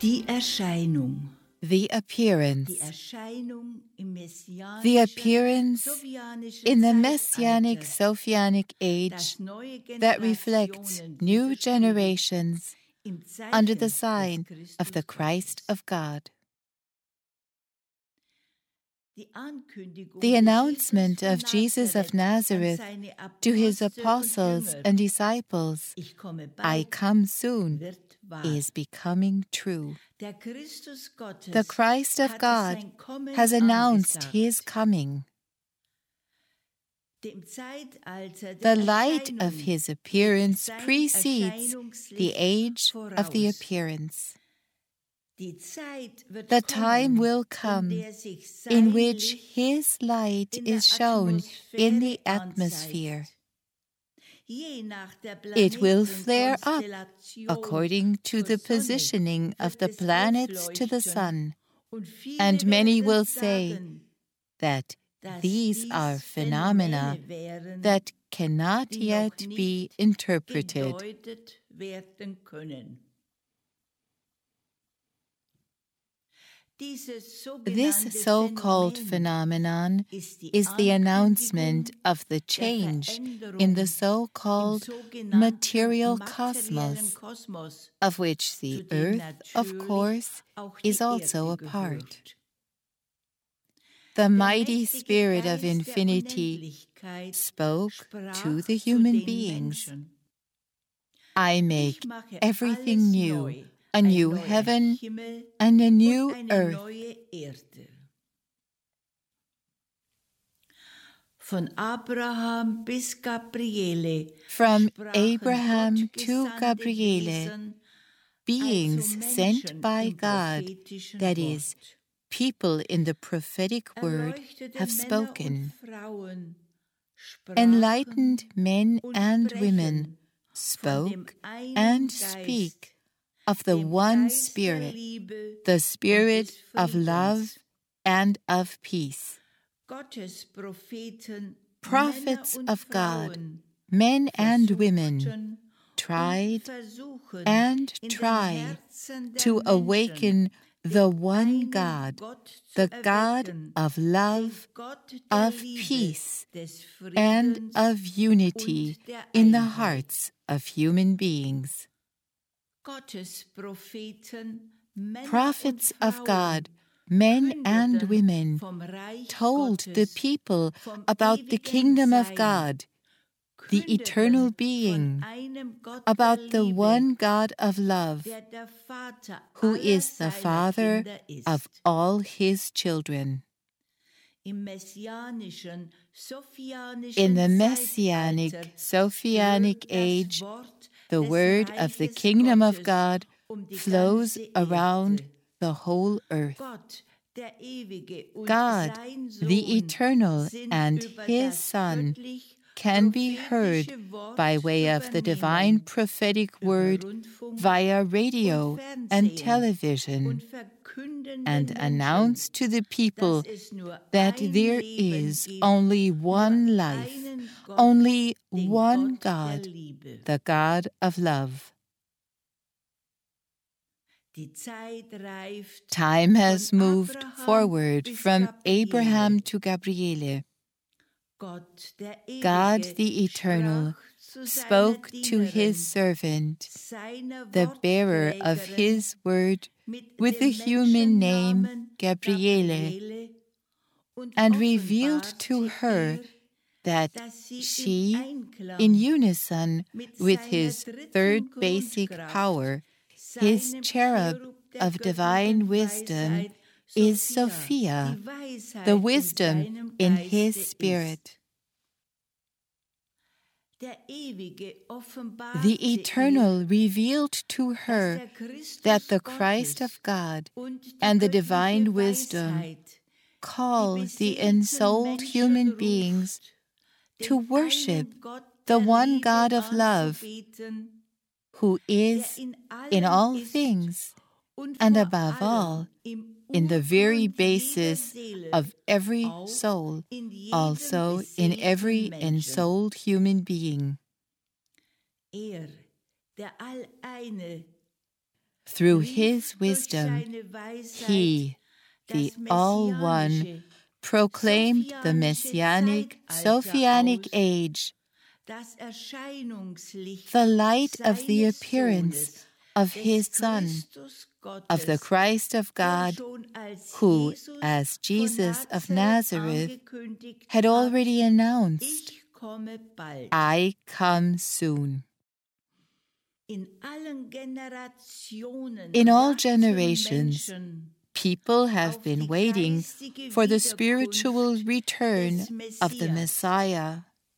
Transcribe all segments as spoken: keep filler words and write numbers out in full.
Die Erscheinung. The appearance. Die Erscheinung im messianischen, The appearance sophianischen in the Zeitalter, messianic Sophianic age das neue that reflects Generationen new widerspiegeln, generations im Zeichen under the des sign Christus of the Christ Gottes. of God. Die Ankündigung The des announcement Jesus von of Jesus of Nazareth Nazareth an seine to his Apostel und apostles Jünger, and disciples, ich komme I bald, come soon, wird wahr. is becoming true. Der Christus Gottes The Christ of hat God sein Kommen has announced angesagt. his coming. Dem Zeitalter The der light Erscheinung of his geht appearance sein precedes Erscheinungslicht the age of the voraus. appearance. Die Zeit wird The kommen, time will in come der sich sein in which Licht his light in der is shown in the Atmosphäre atmosphere. anzeigt. Je nach der It will flare up Planetenkonstellation according to the zur Sonne positioning of wird the es planets to the aufleuchten, sun, und viele and many werden will say sagen, that dass these dies are phenomena Phänomene wären, that cannot die yet noch be nicht interpreted. gedeutet werden können. Dieses This sogenannte so-called Phänomen phenomenon ist die is the announcement Ankündigung of the der change in Veränderung the im so-called sogenannten material materiellen cosmos, Kosmos, of which zu the dem earth, of natürlich course, auch die is also Erde a part. gehört. The Der mighty mächtige Spirit Geist of der infinity Unendlichkeit spoke sprach to the zu human den beings. Menschen. I Ich make mache everything alles new, neu, a ein new neuer heaven Himmel and a und new eine earth. neue Erde. Von Abraham bis Gabriele, From sprachen Abraham to gottgesandte Gabriele, Wesen, beings also sent Menschen by im God, prophetischen that is, Wort. people in the prophetic word, Erleuchtete have Männer spoken. und Frauen sprachen Enlightened men und and sprechen women von dem spoke einen and Geist, speak of the dem one Geist der Spirit, Liebe the und Spirit des of Friedens. love and of peace. Gottes Propheten, Prophets Männer und of God, Frauen, men and women, versuchten tried und versuchen, and in den try Herzen der to Menschen awaken the den one einen God, Gott zu the God erwecken, of den love, Gott der of Liebe, peace, des and Friedens of unity und der in the Einheit. hearts of human beings. Gottes Propheten, Männer Prophets und of Frauen, God, men and kündeten women, vom Reich told the Gottes, people vom about the ewigen kingdom of Sein, God, the eternal kündeten being, von einem Gott about der the Liebe, one God of love, der der Vater who aller is the seiner Father Kinder ist. of all his children. Im messianischen, sophianischen In the messianic, Zeitalter Sophianic strömt das age, Wort the des word of the Reiches kingdom of Gottes God um die flows ganze around Erde. the whole earth. Gott, der Ewige und God, sein the Sohn eternal, sind and über his das Son göttlich can be heard prophetische Wort by way zu of the divine vernehmen, prophetic über word Rundfunk via und radio Fernsehen, and television, und verkünden and den announce Menschen, to the people dass es nur that ein there Leben is gibt, only one nur life, einen Gott, only den one Gott der God, Liebe. the God of love. Die Zeit reift Time has von moved Abraham forward bis from Gabriele. Abraham to Gabriele. Gott, der God Ewige, the Eternal sprach zu spoke seiner to Dienerin, his servant, seiner the bearer of Wortträgerin, his word, mit with the dem human name Menschennamen Gabriele, Gabriele, und and revealed to offenbarte her er, that dass sie she, im Einklang in unison mit with seiner his dritten third basic Grundkraft, power, his seinem cherub Cherub der of divine göttlichen wisdom, Weisheit, is Sophia, Sophia, die Weisheit the in wisdom seinem in Geiste his ist. spirit. Der Ewige The offenbarte Eternal ihr, revealed to dass her der Christus that the Gottes Christ of God und die and the göttliche divine wisdom Weisheit, call die the beseelten ensouled Menschen human ruft, beings to den worship einen Gott the der one Liebe God of love, anzubeten, who der is in in allem all ist things, und and vor above allem all, im in the very Urgrund jeder basis Seele, of every auch soul, in jedem also in every beseelten Menschen. ensouled human being. Er, der Alleine, through rief his durch wisdom, seine Weisheit he, the das All-One, messianische, proclaimed the sophianische Messianic, Zeitalter Sophianic aus, age, das Erscheinungslicht the light of the seines appearance Sohnes, of des his Son, Christus Gottes, of the Christ of der God, schon als who, Jesus as Jesus von of Nazareth, angekündigt had hat, already announced, ich komme bald. I come soon. In allen Generationen In all warten generations, Menschen people have auf been die waiting geistige for the Wiederkunft spiritual return des of the Messias. Messiah.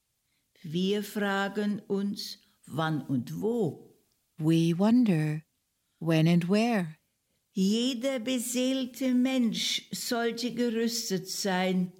Wir fragen uns, wann und wo. We wonder, when and where? Jeder beseelte Mensch sollte gerüstet sein,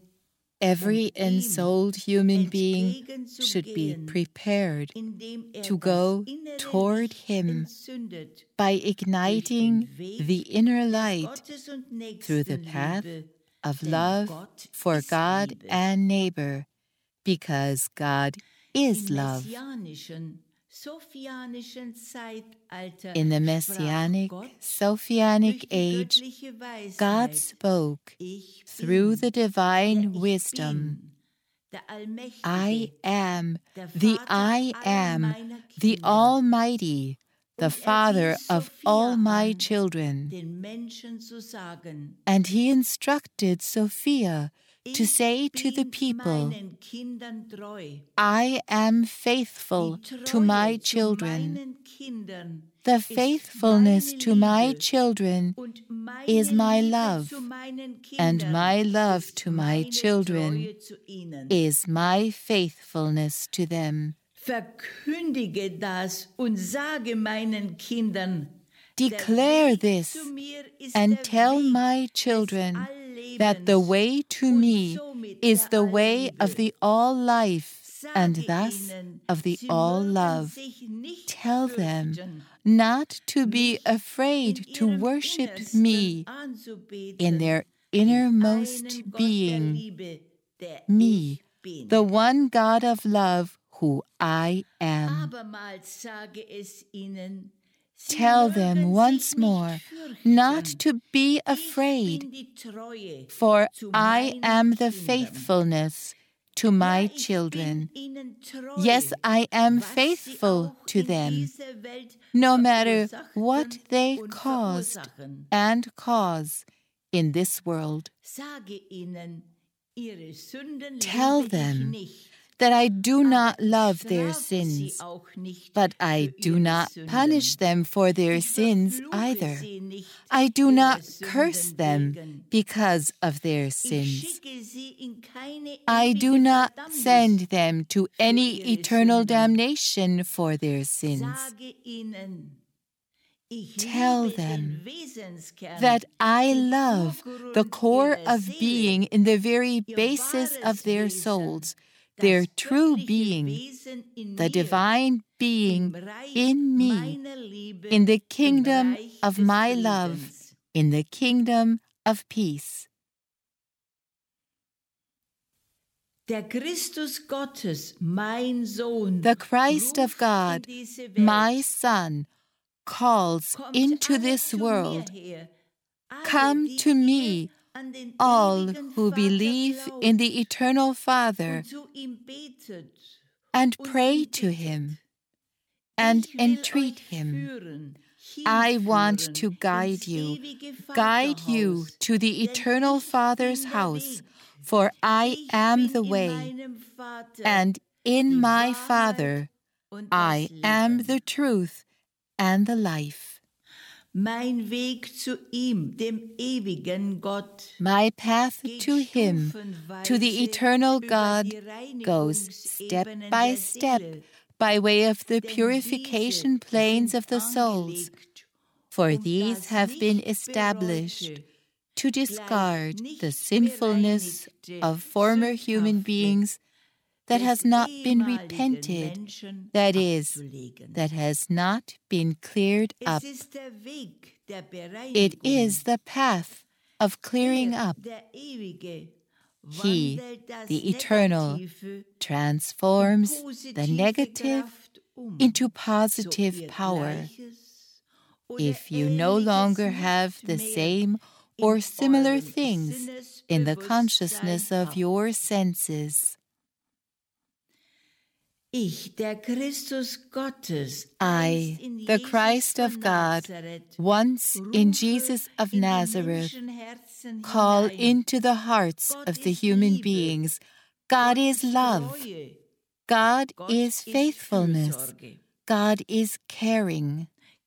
Every um ihm ensouled human being should be entgegenzugehen, prepared indem er to das go innere toward Licht him entzündet, by durch igniting den Weg the inner der light Gottes- und through the path Nächstenliebe, of denn love Gott for ist God Liebe. and neighbor, because God is Im love. messianischen, sophianischen Zeitalter In the sprach Messianic, Gott Sophianic durch die age, göttliche Weisheit, God spoke ich through bin, the divine der ich wisdom, bin, der Allmächtige, I am der the Vater I aller am, meiner the Kinder. Almighty, the Und er Father wies of Sophia all my an, children. den Menschen zu sagen, And he instructed Sophia to ich say to the bin people, meinen Kindern treu. I am faithful Die Treue to my zu children. meinen Kindern The ist faithfulness meine to my Liebe children und meine is my Liebe love, zu meinen and Kindern my love ist to my meine children Treue zu ihnen. is my faithfulness to them. Verkündige das und sage meinen Kindern, Declare der Weg this zu mir ist and der tell Weg my des children Alllebens that the way to und me somit is der the way Allliebe. of the all life and Sage thus ihnen, of the sie all mögen love. sich nicht Tell them fürchten, not to be mich afraid in to ihrem worship Innersten me anzubeten, in their den innermost einen Gott der being, Liebe, der me, ich bin. the one God of love who I am. Abermals sage es ihnen, sie Tell mögen them sich once nicht more fürchten. not to be Ich afraid, bin die Treue for zu I meinen am the Kindern. faithfulness to Ja, my ich children. bin ihnen treu, Yes, I am was sie faithful auch to in them, dieser Welt no matter verursachten what they und caused verursachen. and cause in this world. Sage ihnen, ihre Sünden Tell liebe ich them nicht, that I do not aber ich love their strafe sie sins, auch nicht but I für do ihre not Sünden. punish them for their Ich sins verfluche either. sie nicht I do ihrer not Sünden curse them wegen. because of their Ich sins. schicke sie in keine I do ewige not Verdammnis. send them to any ihre eternal Sünden. damnation for their sins. Sage ihnen, ich Tell liebe them den Wesenskern, that I den love Urgrund the core ihrer of Seele, being in the very ihr basis wahres of their Wesen, souls, das their true göttliche being, Wesen in the mir, divine being im Reich in me, meiner Liebe, in the im kingdom Reich of des my love, Friedens. in the kingdom of peace. Der Christus Gottes, mein Sohn, The Christ of ruft in God, diese Welt. my Son, calls Kommt into alle this zu mir world. her, alle, Come die to ihr me, an den all ewigen who Vater believe glaubt in the eternal Father, und zu ihm betet and und pray ihn to bittet. him, and Ich will entreat euch him. führen, I want hinführen to guide ins you, ewige guide you Vaterhaus, to the denn eternal ich Father's bin der house, Weg. for I Ich am bin the in way, meinem Vater and in die my Wahrheit Father und I das am Leben. the truth and the life. Mein Weg zu ihm, dem ewigen Gott, My path geht to him, to the stufenweise eternal über God, die goes step Reinigungsebenen by der step Seele, by way of the denn purification diese planes sind of the souls, angelegt, for um these das have been nicht established bereute, to gleich discard nicht the sinfulness bereinigte, of former human sündhafte beings that des has not been ehemaligen repented, Menschen that is, abzulegen. that has not been cleared Es up. ist der Weg der It Bereinigung. is the path of clearing Er, up. der Ewige, He, wandelt das the eternal, Negative transforms in positive the negative Kraft um, into so positive ihr power, Gleiches if you no longer have the same or similar things in the consciousness of your senses. Ich, der Christus Gottes, I, the Christ of God, once in Jesus of Nazareth, call into the hearts of the human beings, God is love, God is faithfulness, God is caring.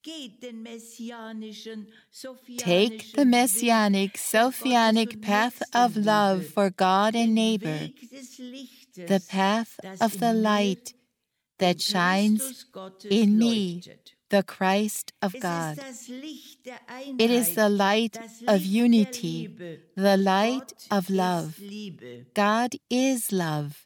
Take the messianic, Sophianic path of love for God and neighbor, the path of the light that shines in me, the Christ of God. It is the light of unity, the light of love. God is love.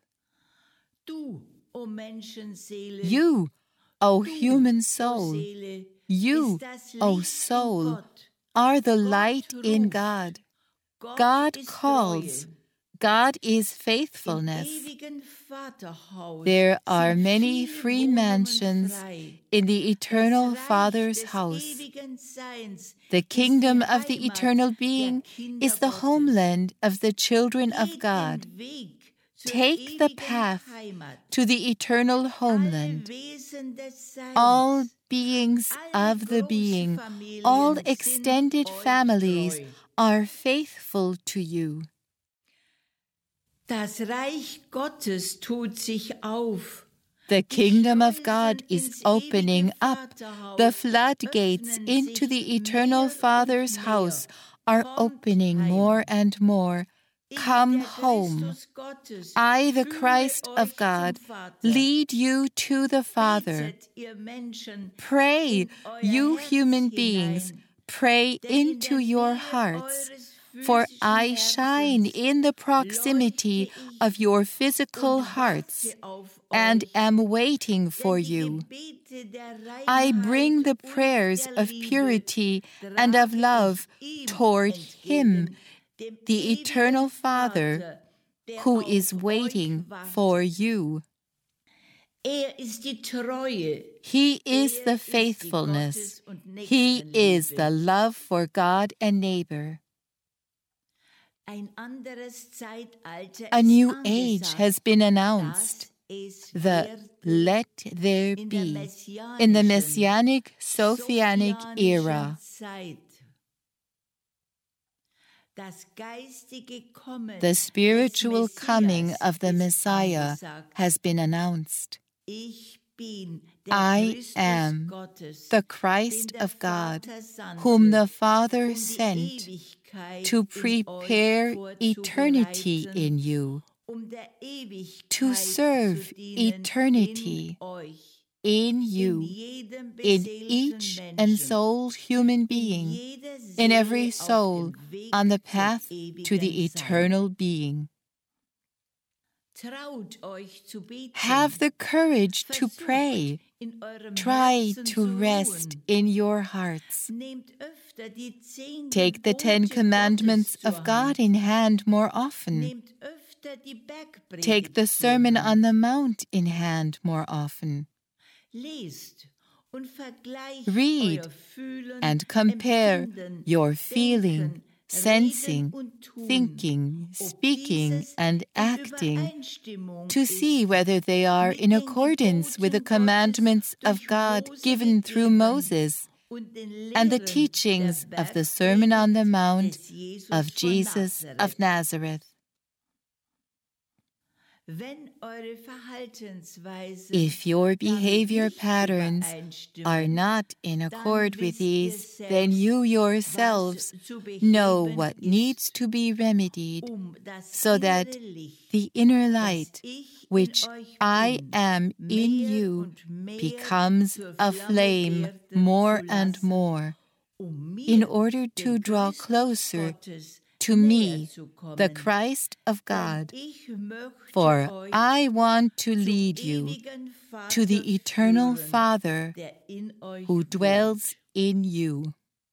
You, O human soul, you, O soul, are the light in God. God calls. God is faithfulness. There are many free mansions in the eternal Father's house. The kingdom of the eternal being is the homeland of the children of God. Take the path to the eternal homeland. All beings of the being, all extended families are faithful to you. Das Reich Gottes tut sich auf. The kingdom of God is opening up. The floodgates into the eternal Father's house are opening more and more. Come home. I, the Christ of God, lead you to the Father. Pray, you human beings, pray into your hearts. For I shine in the proximity of your physical hearts and am waiting for you. I bring the prayers of purity and of love toward Him, the eternal Father, who is waiting for you. He is the faithfulness. He is the love for God and neighbor. A new age has been announced, the Let There Be, in the Messianic Sophianic era. The spiritual coming of the Messiah has been announced. I am the Christ of God, whom the Father sent to prepare eternity in you, to serve eternity in you, in each and soul human being, in every soul on the path to the eternal being. Have the courage to pray. Try to rest in your hearts. Take the Ten Commandments of God in hand more often. Take the Sermon on the Mount in hand more often. Read and compare your feeling, sensing, thinking, speaking, and acting to see whether they are in accordance with the commandments of God given through Moses and the teachings of the Sermon on the Mount of Jesus of Nazareth. If your behavior patterns are not in accord with these, then you yourselves know what needs to be remedied, so that the inner light, which I am in you, becomes a flame more and more, in order to draw closer to me, the Christ of God. For I want to lead you to the eternal Father who dwells in you.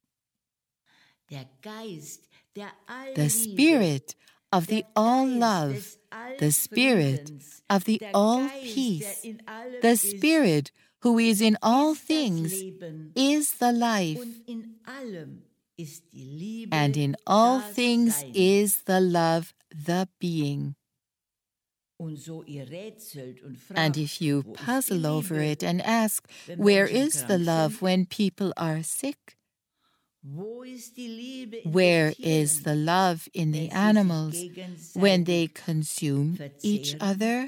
The Spirit of the all-love, the Spirit of the all-peace, the Spirit who is in all ist das things, Leben, is the life, und in allem ist die Liebe and in all das things Sein. is the love, the being. Und so ihr rätselt und fragt, And if you wo ist die puzzle over Liebe, it and ask, wenn where Menschen is the krank love sind? when people are sick? Wo ist die Liebe in Where den Tieren, is the love in wenn the sie sich animals when they gegenseitig consume each verzehren? other?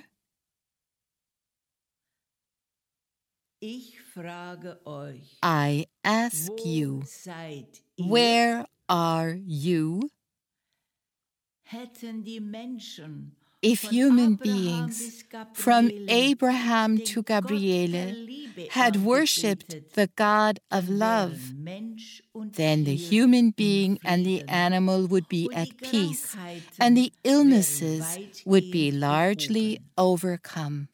Ich frage euch, I ask wo you, seid ihr? where are you? Hätten die Menschen If von Human Abraham beings, bis from Gabriele Abraham den to Gott der Gabriele, Liebe had worshipped angebetet, the God of dann love, wären Mensch und then the Tier human im being and the Frieden. animal would be Und at die peace, Krankheiten and the wären illnesses would be weitgehend largely behoben. overcome.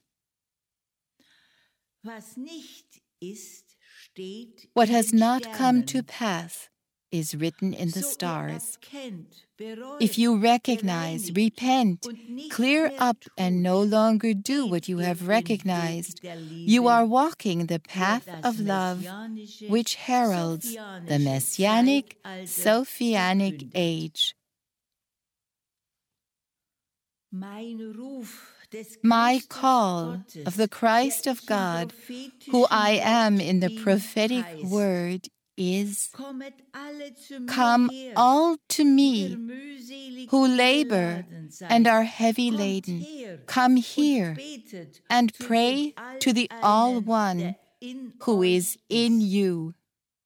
Was nicht ist, steht What in has den not come to Sternen. pass is written in the So ihr stars. erkennt, bereut, If you recognize, gereinigt repent, und nicht clear mehr up, and tut, no longer do what geht you ihr have den recognized, Weg der you Liebe, are walking the der path das of love, messianische, which heralds the sophianische Messianic, Zeitalter Sophianic verkündet. age. Mein Ruf des My Christus call Gottes, of the Christ der of ich im God, who I prophetischen am Wort in the Dienst prophetic heißt, word, is, kommet alle zu mir Come her, all to die ihr me, mühselig who und labor beladen seid. and are heavy Kommt laden. her Come und here betet and zu dem pray to the All All-Einen, One der in who euch is in ist. you.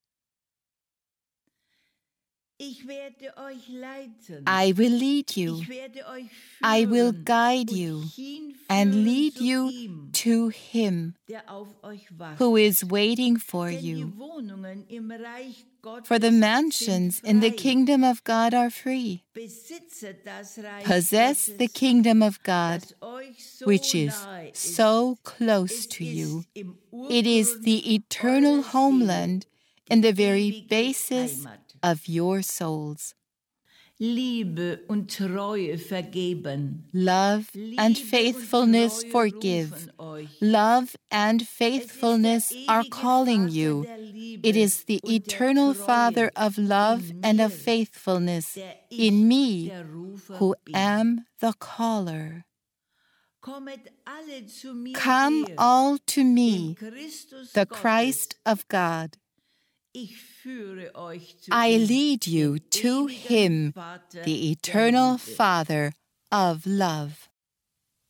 Ich werde euch leiten. I will lead you. Ich werde euch I will führen guide und you hinführen and lead zu you ihm, to Him der auf euch wartet. who is waiting for Denn you. die Wohnungen im Reich Gottes For the mansions sind in the frei. kingdom of God are free. Besitze das Reich Possess Gottes, the kingdom of God, das euch so which is nahe ist. so close Es to ist you. im It is Urgrund the eternal eurer Seele, homeland and the very ewige basis Heimat. of your souls. Liebe und Treue vergeben. Love and Liebe faithfulness und Treue forgive. rufen euch. Love and Es ist faithfulness der are ewige calling Vater you. der Liebe It is the und der eternal Treue Father of love in and of mir, faithfulness der ich, in me, der Rufer who bin. am the caller. Kommet alle zu mir Come her, all to dem me, Christus the Gottes. Christ of God. Ich führe euch zu I ihm, lead you dem to ewigen Him, Vater the der eternal Liebe. Father of love.